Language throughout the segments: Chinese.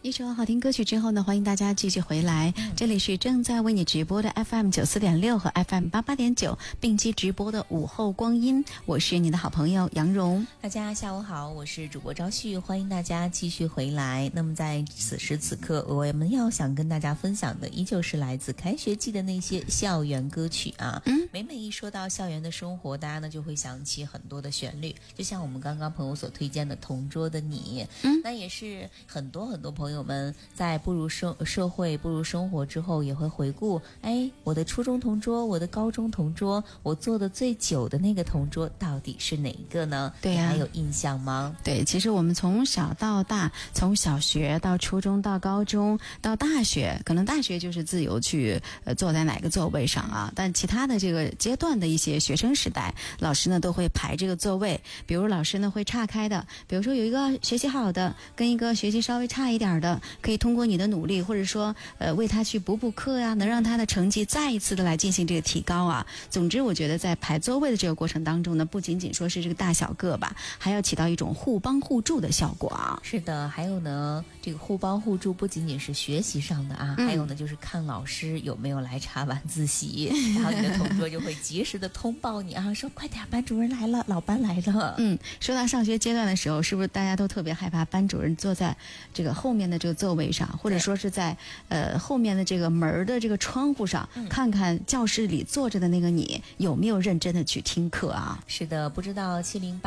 一首好听歌曲之后呢，欢迎大家继续回来。这里是正在为你直播的 FM94.6 和 FM88.9 并机直播的午后光阴，我是你的好朋友杨蓉。 大家下午好，我是主播朝旭，欢迎大家继续回来。那么在此时此刻，我们要想跟大家分享的依旧是来自开学季的那些校园歌曲啊。每一说到校园的生活，大家呢就会想起很多的旋律，就像我们刚刚朋友所推荐的《同桌的你》，那也是很多朋友们在步入社会、步入生活之后，也会回顾，我的初中同桌，我的高中同桌，我坐的最久的那个同桌到底是哪一个呢？ 对呀， 你还有印象吗？ 对，其实我们从小到大，从小学到初中到高中到大学，可能大学就是自由去坐在哪个座位上啊，但其他的这个阶段的一些学生时代，老师呢都会排这个座位，比如老师呢会岔开的，比如说有一个学习好的跟一个学习稍微差一点的，可以通过你的努力，或者说为他去补课呀，能让他的成绩再一次的来进行这个提高啊。总之我觉得在排座位的这个过程当中呢，不仅仅说是这个大小个吧，还要起到一种互帮互助的效果啊。 是的，还有呢，这个互帮互助不仅仅是学习上的啊，还有呢就是看老师有没有来查晚自习，然后你的同桌就会及时的通报你啊，说快点，班主任来了，老班来了。 说到上学阶段的时候，是不是大家都特别害怕班主任坐在这个后面的这个座位上，或者说是在后面的这个门的这个窗户上，看看教室里坐着的那个你有没有认真的去听课啊？ 是的，不知道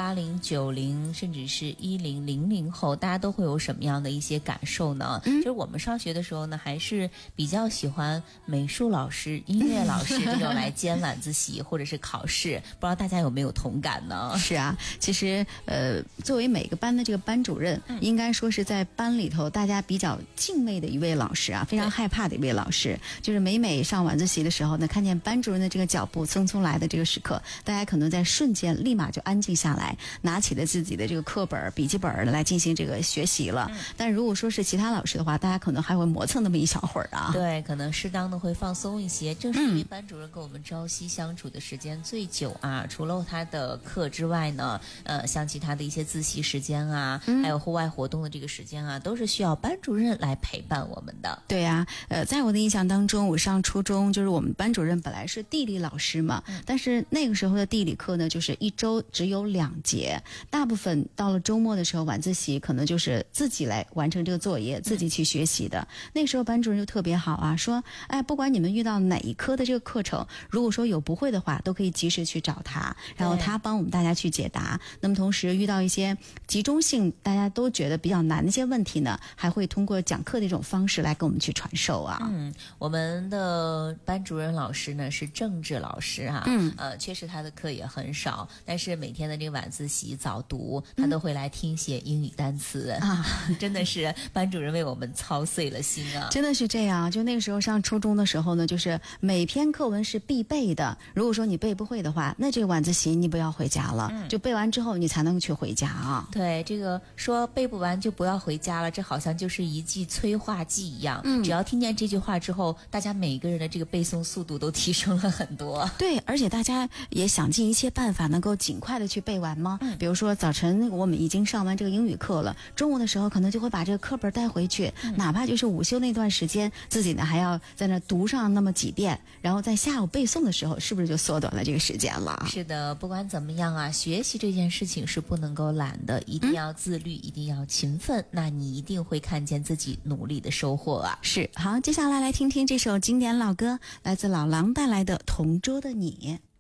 70、80、90甚至是10、00后，大家都会有什么样的一些感受呢？就是我们上学的时候呢，还是比较喜欢美术老师、音乐老师这种来兼晚自习或者是考试，不知道大家有没有同感呢？ 是啊，其实作为每个班的这个班主任，应该说是在班里头大家比较敬畏的一位老师啊，非常害怕的一位老师。就是每上晚自习的时候呢，看见班主任的这个脚步匆匆来的这个时刻，大家可能在瞬间立马就安静下来，拿起了自己的这个课本、笔记本来进行这个学习了。但如果说是其他老师的话，大家可能还会磨蹭那么一小会儿啊。 对，可能适当的会放松一些。正是因为班主任跟我们朝夕相处的时间最久啊，除了他的课之外呢，像其他的一些自习时间啊，还有户外活动的这个时间啊，都是需要班主任来陪伴我们的。 对呀，在我的印象当中，我上初中就是我们班主任本来是地理老师嘛，但是那个时候的地理课呢，就是一周只有2节，大部分到了周末的时候，晚自习可能就是自己来完成这个作业，自己去学习的。那时候班主任就特别好啊，说，不管你们遇到哪一科的这个课程，如果说有不会的话，都可以及时去找他，然后他帮我们大家去解答。那么同时遇到一些集中性大家都觉得比较难的一些问题呢，还会通过讲课的一种方式来给我们去传授啊。 我们的班主任老师呢是政治老师啊，确实他的课也很少，但是每天的这个晚自习早读，他都会来听写英语单词啊，真的是班主任为我们操碎了心啊。 真的是这样，就那个时候上初中的时候呢，就是每篇课文是必备的，如果说你背不会的话，那这个晚自习你不要回家了，就背完之后你才能去回家啊。 对，这个说背不完就不要回家了，这好像就是一剂催化剂一样，只要听见这句话之后，大家每个人的这个背诵速度都提升了很多。 对，而且大家也想尽一切办法能够尽快的去背完吗？比如说早晨我们已经上完这个英语课了，中午的时候可能就会把这个课本带回去，哪怕就是午休那段时间，自己呢还要在那读上那么几遍，然后在下午背诵的时候，是不是就缩短了这个时间了？ 是的，不管怎么样啊，学习这件事情是不能够懒的，一定要自律，一定要勤奋，那你一定会看见自己努力的收获啊。 是，好，接下来来听听这首经典老歌，来自老狼带来的《同桌的你》。